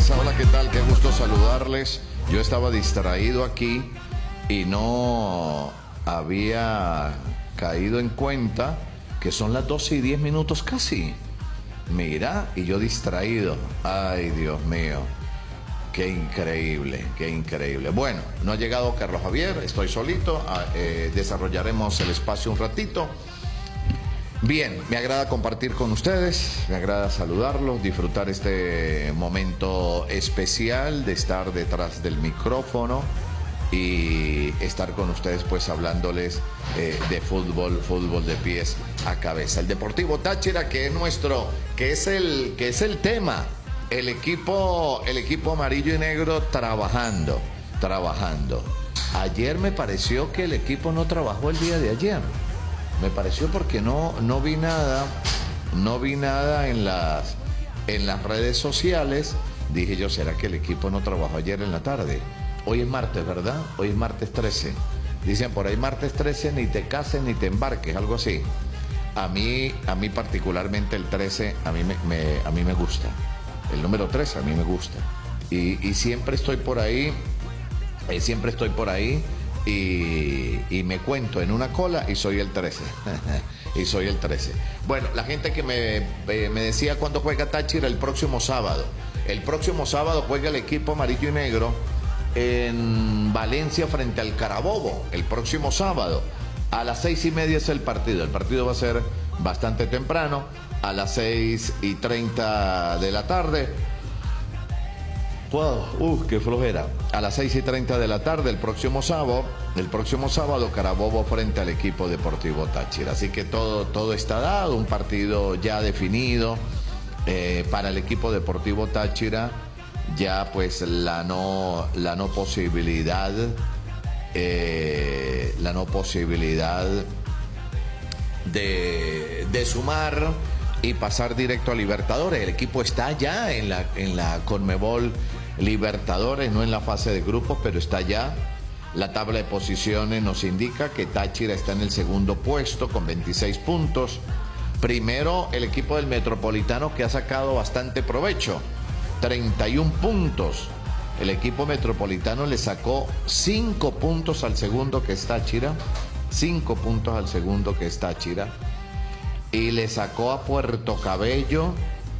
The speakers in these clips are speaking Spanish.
Mesa, hola, ¿qué tal? Qué gusto saludarles. Yo estaba distraído aquí y no había caído en cuenta que son las 12:10 casi. Mira, y yo distraído. Ay, Dios mío. Qué increíble, qué increíble. Bueno, no ha llegado Carlos Javier, estoy solito. Desarrollaremos el espacio un ratito. Bien, me agrada compartir con ustedes, me agrada saludarlos, disfrutar este momento especial de estar detrás del micrófono y estar con ustedes pues hablándoles de fútbol de pies a cabeza. El Deportivo Táchira, que es el tema, el equipo amarillo y negro trabajando. Ayer me pareció que el equipo no trabajó el día de ayer. Me pareció porque no vi nada en las redes sociales. Dije yo, ¿será que el equipo no trabajó ayer en la tarde? Hoy es martes, ¿verdad? Hoy es martes 13. Dicen por ahí martes 13, ni te cases ni te embarques, algo así. A mí particularmente el 13, a mí me gusta. El número 13 a mí me gusta. Y siempre estoy por ahí, y me cuento en una cola y soy el 13. Y soy el 13. Bueno, la gente que me decía cuándo juega Táchira, el próximo sábado. El próximo sábado juega el equipo amarillo y negro en Valencia frente al Carabobo. El próximo sábado a las 6:30 es el partido. El partido va a ser bastante temprano, a las 6:30 de la tarde. Wow, qué flojera. A las 6:30 de la tarde el próximo sábado, Carabobo frente al equipo Deportivo Táchira. Así que todo está dado, un partido ya definido para el equipo Deportivo Táchira. Ya pues la no posibilidad de sumar y pasar directo a Libertadores. El equipo está ya en la Conmebol Libertadores, no en la fase de grupos, pero está ya. La tabla de posiciones nos indica que Táchira está en el segundo puesto con 26 puntos. Primero el equipo del Metropolitano, que ha sacado bastante provecho, 31 puntos. El equipo Metropolitano le sacó 5 puntos al segundo, que es Táchira. 5 puntos al segundo, que es Táchira. Y le sacó a Puerto Cabello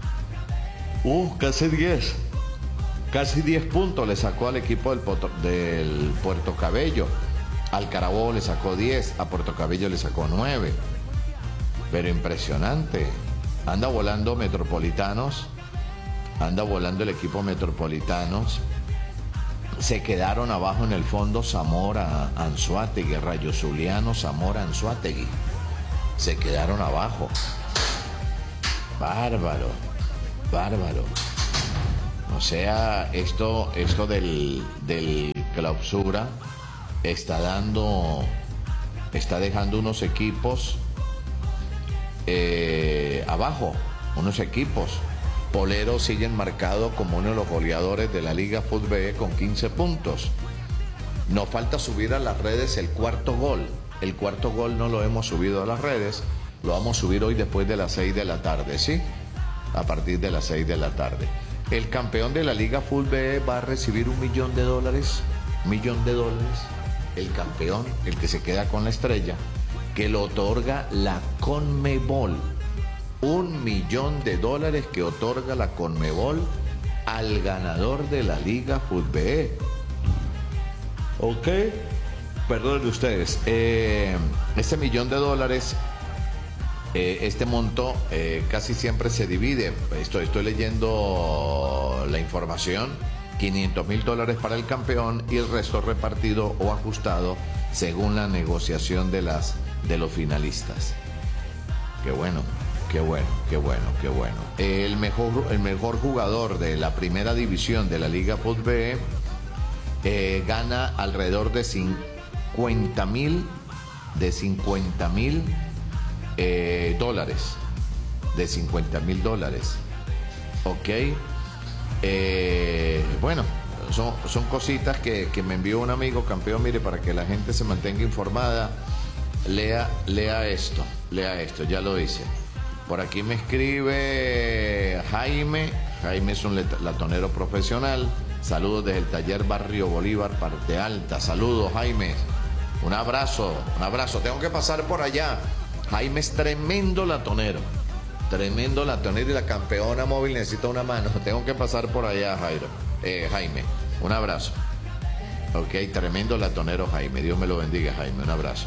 casi 10 puntos le sacó al equipo del Puerto Cabello. Al Carabobo le sacó 10, a Puerto Cabello le sacó 9. Pero impresionante. Anda volando Metropolitanos, anda volando el equipo Metropolitanos. Se quedaron abajo en el fondo Zamora, Anzoátegui, Rayo Zuliano, Zamora, Anzoátegui. Se quedaron abajo. Bárbaro. O sea, esto del clausura está dejando unos equipos abajo, unos equipos. Polero sigue enmarcado como uno de los goleadores de la Liga Fútbol B con 15 puntos. Nos falta subir a las redes el cuarto gol. El cuarto gol no lo hemos subido a las redes. Lo vamos a subir hoy después de las 6 de la tarde, ¿sí? A partir de las 6 de la tarde. El campeón de la Liga Fútbol B va a recibir $1 millón. $1 millón. El campeón, el que se queda con la estrella, que lo otorga la Conmebol. $1 millón que otorga la Conmebol al ganador de la Liga Fútbol B. Ok, perdonen ustedes. Ese $1 millón, este monto casi siempre se divide. Estoy leyendo la información. $500,000 para el campeón y el resto repartido o ajustado según la negociación de los finalistas. Qué bueno. El mejor jugador de la primera división de la Liga Fútbol B gana alrededor de $50,000 dólares. De $50,000. Ok. Bueno, son cositas que me envió un amigo campeón. Mire, para que la gente se mantenga informada, lea esto, ya lo hice. Por aquí me escribe Jaime Jaime es un latonero profesional. Saludos desde el taller Barrio Bolívar, Parte Alta. Saludos, Jaime. Un abrazo, un abrazo. Tengo que pasar por allá. Jaime es tremendo latonero. Tremendo latonero y la campeona móvil necesita una mano. Tengo que pasar por allá, Jaime. Un abrazo. Ok, tremendo latonero Jaime. Dios me lo bendiga, Jaime. Un abrazo.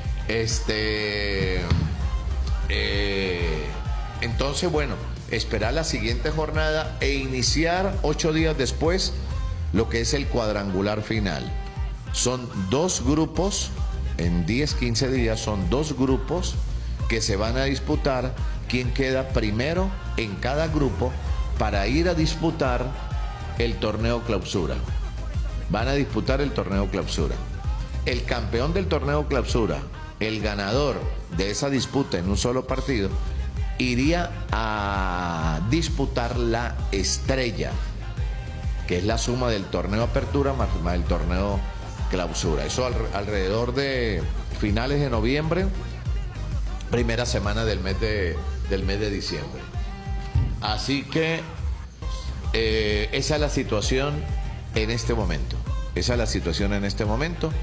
Entonces, bueno, esperar la siguiente jornada e iniciar 8 días después lo que es el cuadrangular final. Son 2 grupos, en 10, 15 días son 2 grupos que se van a disputar quién queda primero en cada grupo para ir a disputar el torneo clausura. Van a disputar el torneo clausura. El campeón del torneo clausura, el ganador de esa disputa en un solo partido, iría a disputar la estrella, que es la suma del torneo apertura más el torneo clausura. Eso alrededor de finales de noviembre, primera semana del mes de diciembre. Así que esa es la situación en este momento. Esa es la situación en este momento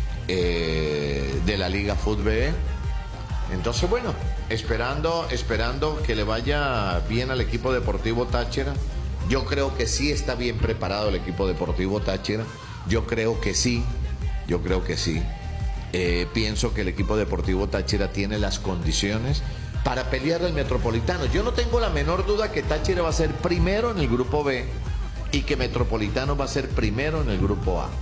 de la Liga Fútbol. Entonces, bueno, esperando que le vaya bien al equipo deportivo Táchira. Yo creo que sí está bien preparado el equipo deportivo Táchira. Yo creo que sí. Pienso que el equipo deportivo Táchira tiene las condiciones para pelear el Metropolitano. Yo no tengo la menor duda que Táchira va a ser primero en el grupo B y que Metropolitano va a ser primero en el grupo A.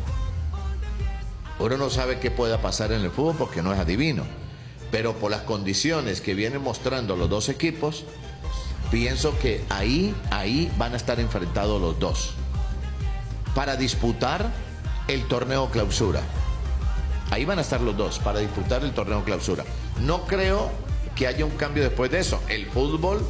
Uno no sabe qué pueda pasar en el fútbol porque no es adivino, pero por las condiciones que vienen mostrando los dos equipos, pienso que ahí van a estar enfrentados los dos para disputar el torneo clausura. Ahí van a estar los dos para disputar el torneo clausura. No creo que haya un cambio después de eso. El fútbol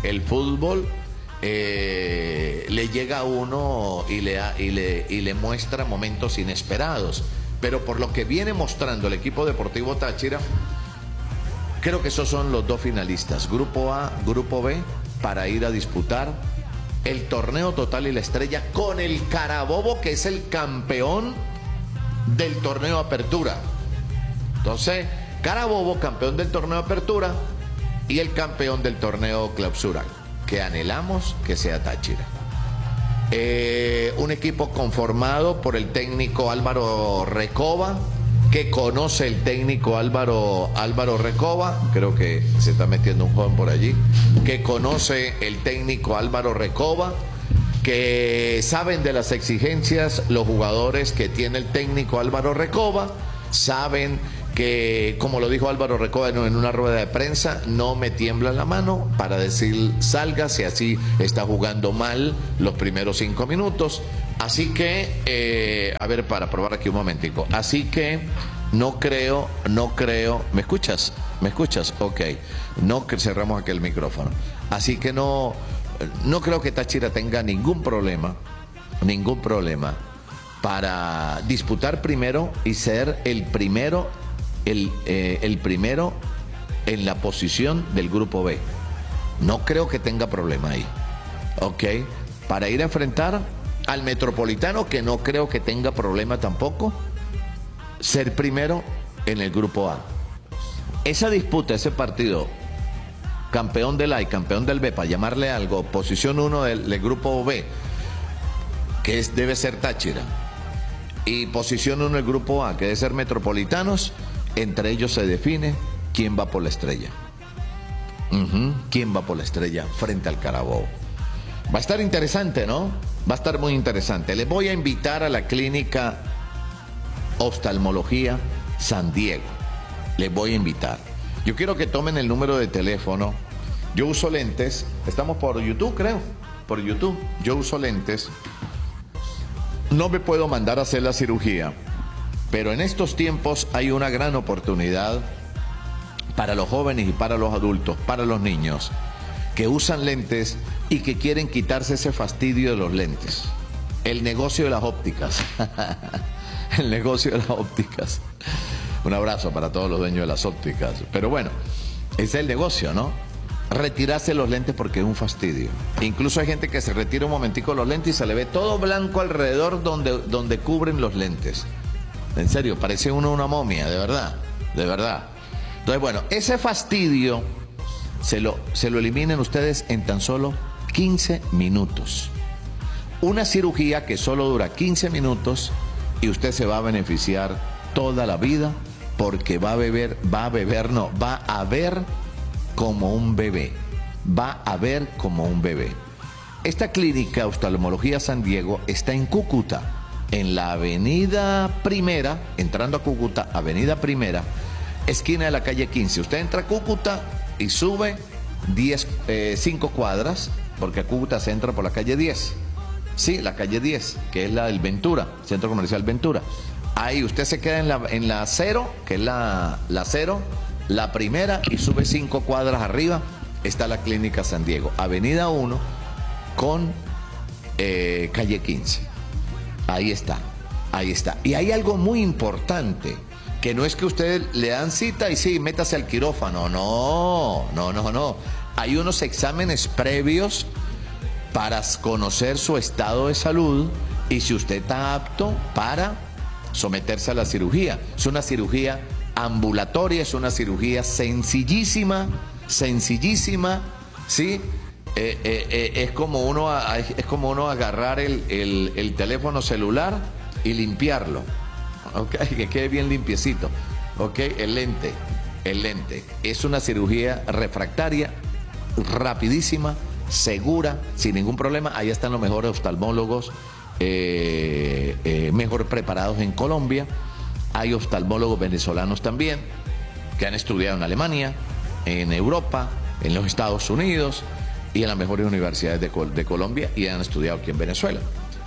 le llega a uno y le muestra momentos inesperados. Pero por lo que viene mostrando el equipo deportivo Táchira, creo que esos son los dos finalistas, grupo A, grupo B, para ir a disputar el torneo total y la estrella con el Carabobo, que es el campeón del torneo apertura. Entonces, Carabobo, campeón del torneo apertura, y el campeón del torneo clausura, que anhelamos que sea Táchira. Un equipo conformado por el técnico Álvaro Recoba, que conoce el técnico Álvaro Recoba, creo que se está metiendo un joven por allí, que conoce el técnico Álvaro Recoba, que saben de las exigencias los jugadores que tiene el técnico Álvaro Recoba, saben que, como lo dijo Álvaro Recoba en una rueda de prensa, no me tiembla la mano para decir salga si así está jugando mal los primeros 5 minutos. Así que, a ver, para probar aquí un momentico. Así que no creo, ¿me escuchas? Ok. No, que cerramos aquí el micrófono. Así que no creo que Táchira tenga ningún problema para disputar primero y ser el primero en la posición del grupo B. No creo que tenga problema ahí. Ok. Para ir a enfrentar al Metropolitano, que no creo que tenga problema tampoco, ser primero en el grupo A. Esa disputa, ese partido, campeón del A y campeón del B, para llamarle algo, posición 1 del grupo B, que debe ser Táchira, y posición 1 del grupo A, que debe ser Metropolitanos, entre ellos se define quién va por la estrella. ¿Quién va por la estrella frente al Carabobo? Va a estar interesante, ¿no? Va a estar muy interesante. Les voy a invitar a la clínica Oftalmología San Diego. Les voy a invitar. Yo quiero que tomen el número de teléfono. Yo uso lentes. Estamos por YouTube, creo. Por YouTube. Yo uso lentes. No me puedo mandar a hacer la cirugía, pero en estos tiempos hay una gran oportunidad para los jóvenes y para los adultos, para los niños que usan lentes y que quieren quitarse ese fastidio de los lentes. El negocio de las ópticas. El negocio de las ópticas. Un abrazo para todos los dueños de las ópticas. Pero bueno, ese es el negocio, ¿no? retirarse los lentes porque es un fastidio. Incluso hay gente que se retira un momentico los lentes y se le ve todo blanco alrededor donde cubren los lentes. En serio, parece uno una momia, de verdad, de verdad. Entonces, bueno, ese fastidio se lo eliminen ustedes en tan solo 15 minutos. Una cirugía que solo dura 15 minutos y usted se va a beneficiar toda la vida porque va a ver como un bebé. Va a ver como un bebé. Esta clínica Oftalmología San Diego está en Cúcuta, en la avenida Primera, entrando a Cúcuta, avenida Primera, esquina de la calle 15. Usted entra a Cúcuta y sube 5 cuadras, porque a Cúcuta se entra por la calle 10. Sí, la calle 10, que es la del Ventura, Centro Comercial Ventura. Ahí usted se queda en la 0, que es la 0, la primera, y sube 5 cuadras arriba, está la Clínica San Diego, avenida 1 con calle 15. Ahí está, ahí está. Y hay algo muy importante, que no es que usted le dan cita y sí, métase al quirófano. No. Hay unos exámenes previos para conocer su estado de salud y si usted está apto para someterse a la cirugía. Es una cirugía ambulatoria, es una cirugía sencillísima, ¿sí? Es como uno agarrar el teléfono celular y limpiarlo, ¿ok? Que quede bien limpiecito, ¿ok? El lente. Es una cirugía refractaria, rapidísima, segura, sin ningún problema. Ahí están los mejores oftalmólogos, mejor preparados en Colombia. Hay oftalmólogos venezolanos también, que han estudiado en Alemania, en Europa, en los Estados Unidos y en las mejores universidades de Colombia, y han estudiado aquí en Venezuela.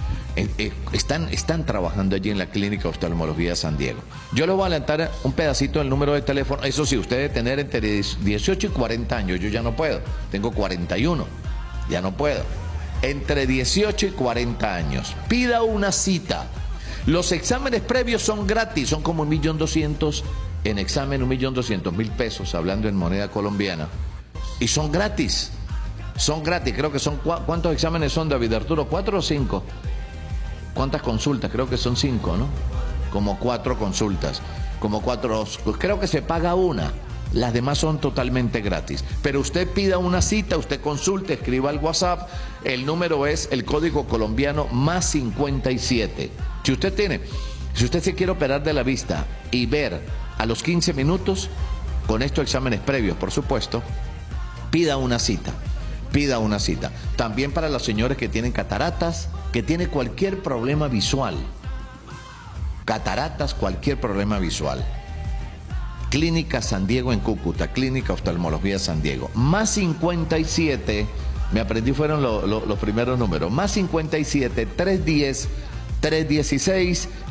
Están trabajando allí en la Clínica Oftalmología San Diego. Yo le voy a adelantar un pedacito del número de teléfono. Eso sí, usted debe tener entre 18 y 40 años. Yo ya no puedo, tengo 41, ya no puedo. Entre 18 y 40 años, pida una cita. Los exámenes previos son gratis, son como 1.200.000 en examen, 1.200.000 pesos, hablando en moneda colombiana. Y son gratis, creo que son, ¿cuántos exámenes son, David Arturo? ¿4 o 5? ¿Cuántas consultas? Creo que son 5, ¿no? Como 4 consultas, creo que se paga una. Las demás son totalmente gratis. Pero usted pida una cita, usted consulte, escriba al WhatsApp. El número es el código colombiano +57. Si usted se quiere operar de la vista y ver a los 15 minutos, con estos exámenes previos, por supuesto, pida una cita. También para los señores que tienen cataratas, que tienen cualquier problema visual. Cualquier problema visual. Clínica San Diego en Cúcuta, Clínica Oftalmología San Diego. +57, me aprendí, fueron los primeros números. +57, 310, 316